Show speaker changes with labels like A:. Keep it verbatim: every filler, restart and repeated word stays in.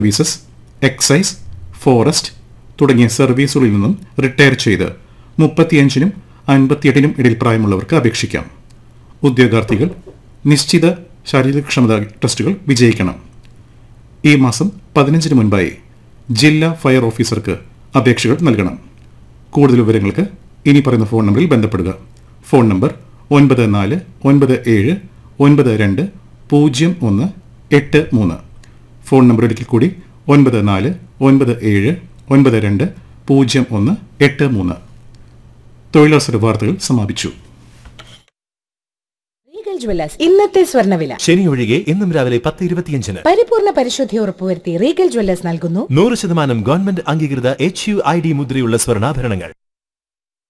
A: Services, excise, forest തുടങ്ങിയ സർവീസുകളിൽ നിന്നും retire ചെയ്ത് മുപ്പത്തിയഞ്ചിനും അൻപത്തിയെട്ടിനും ഇടയിൽ പ്രായമുള്ളവർക്ക് അപേക്ഷിക്കാം. ഉദ്യോഗാർത്ഥികൾ നിശ്ചിത ശാരീരികക്ഷമതാ ടെസ്റ്റുകൾ വിജയിക്കണം. ഈ മാസം പതിനഞ്ചിന് മുൻപായി ജില്ലാ ഫയർ ഓഫീസർക്ക് അപേക്ഷകൾ നൽകണം. കൂടുതൽ വിവരങ്ങൾക്ക് ഇനി പറയുന്ന ഫോൺ നമ്പറിൽ ബന്ധപ്പെടുക. ഫോൺ നമ്പർ ഒൻപത് നാല് ഒൻപത് ഏഴ് ഒൻപത് രണ്ട് പൂജ്യം ഒന്ന് എട്ട് മൂന്ന്. ഫോൺ നമ്പർ ഒരിക്കൽ കൂടി ഒൻപത് നാല് ഒൻപത് ഏഴ് ഒൻപത് രണ്ട് പൂജ്യം ഒന്ന് എട്ട് മൂന്ന്. തൊഴിലവസര വാർത്തകൾ സമാപിച്ചു.
B: ഇന്നത്തെ സ്വർണ്ണവില
C: ശനി ഒഴികെ ഇന്നും രാവിലെ പത്ത് ഇരുപത്തിയഞ്ചിന്
B: പരിപൂർണ പരിശുദ്ധി ഉറപ്പുവരുത്തി റീഗൽ ജ്വല്ലേഴ്സ് നൽകുന്നു
C: നൂറ് ശതമാനം ഗവൺമെന്റ് അംഗീകൃത എച്ച് യു ഐ ഡി മുദ്രയുള്ള സ്വർണ്ണാഭരണങ്ങൾ.